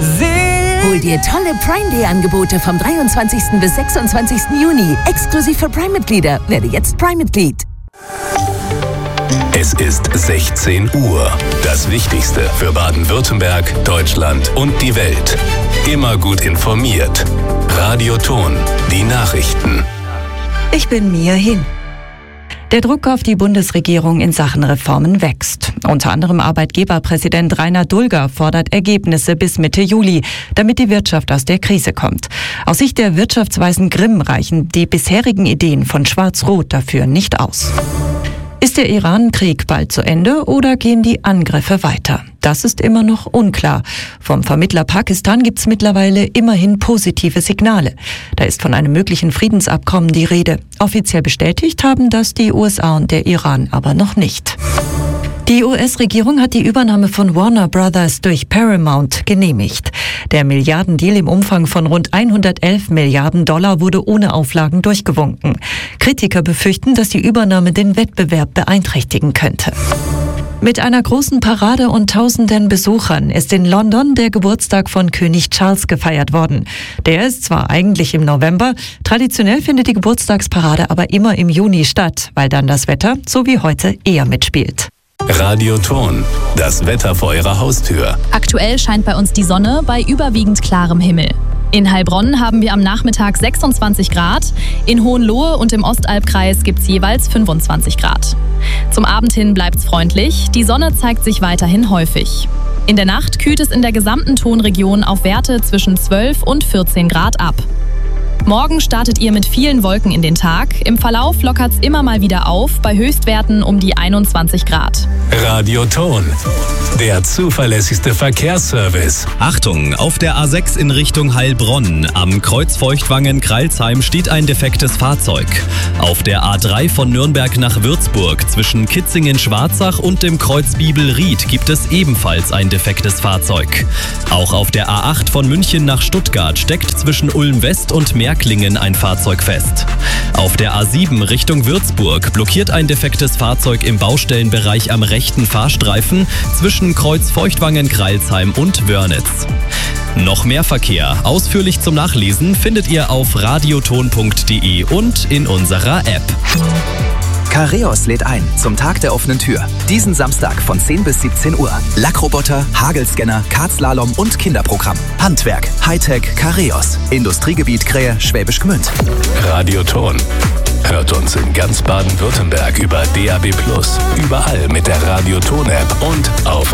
Hol dir tolle Prime Day Angebote vom 23. bis 26. Juni. Exklusiv für Prime-Mitglieder. Werde jetzt Prime-Mitglied. Es ist 16 Uhr. Das Wichtigste für Baden-Württemberg, Deutschland und die Welt. Immer gut informiert. Radio Ton, die Nachrichten. Ich bin Mia Hin. Der Druck auf die Bundesregierung in Sachen Reformen wächst. Unter anderem Arbeitgeberpräsident Rainer Dulger fordert Ergebnisse bis Mitte Juli, damit die Wirtschaft aus der Krise kommt. Aus Sicht der Wirtschaftsweisen Grimm reichen die bisherigen Ideen von Schwarz-Rot dafür nicht aus. Ist der Iran-Krieg bald zu Ende oder gehen die Angriffe weiter? Das ist immer noch unklar. Vom Vermittler Pakistan gibt es mittlerweile immerhin positive Signale. Da ist von einem möglichen Friedensabkommen die Rede. Offiziell bestätigt haben das die USA und der Iran aber noch nicht. Die US-Regierung hat die Übernahme von Warner Brothers durch Paramount genehmigt. Der Milliardendeal im Umfang von rund 111 Milliarden Dollar wurde ohne Auflagen durchgewunken. Kritiker befürchten, dass die Übernahme den Wettbewerb beeinträchtigen könnte. Mit einer großen Parade und tausenden Besuchern ist in London der Geburtstag von König Charles gefeiert worden. Der ist zwar eigentlich im November, traditionell findet die Geburtstagsparade aber immer im Juni statt, weil dann das Wetter, so wie heute, eher mitspielt. Radio Ton, das Wetter vor Ihrer Haustür. Aktuell scheint bei uns die Sonne bei überwiegend klarem Himmel. In Heilbronn haben wir am Nachmittag 26 Grad, in Hohenlohe und im Ostalbkreis gibt es jeweils 25 Grad. Zum Abend hin bleibt es freundlich, die Sonne zeigt sich weiterhin häufig. In der Nacht kühlt es in der gesamten Tonregion auf Werte zwischen 12 und 14 Grad ab. Morgen startet ihr mit vielen Wolken in den Tag. Im Verlauf lockert's immer mal wieder auf, bei Höchstwerten um die 21 Grad. Radio Ton, der zuverlässigste Verkehrsservice. Achtung, auf der A6 in Richtung Heilbronn am Kreuz Feuchtwangen-Kreilsheim steht ein defektes Fahrzeug. Auf der A3 von Nürnberg nach Würzburg zwischen Kitzingen-Schwarzach und dem Kreuz Biebel-Ried gibt es ebenfalls ein defektes Fahrzeug. Auch auf der A8 von München nach Stuttgart steckt zwischen Ulm-West und Märklingen ein Fahrzeug fest. Auf der A7 Richtung Würzburg blockiert ein defektes Fahrzeug im Baustellenbereich am rechten Fahrstreifen zwischen Kreuz Feuchtwangen-Kreilsheim und Wörnitz. Noch mehr Verkehr, ausführlich zum Nachlesen, findet ihr auf radioton.de und in unserer App. Careos lädt ein zum Tag der offenen Tür. Diesen Samstag von 10 bis 17 Uhr. Lackroboter, Hagelscanner, Kartslalom und Kinderprogramm. Handwerk, Hightech, Careos. Industriegebiet Krähe, Schwäbisch Gmünd. Radio Ton. Hört uns in ganz Baden-Württemberg über DAB+, überall mit der Radio Ton App und auf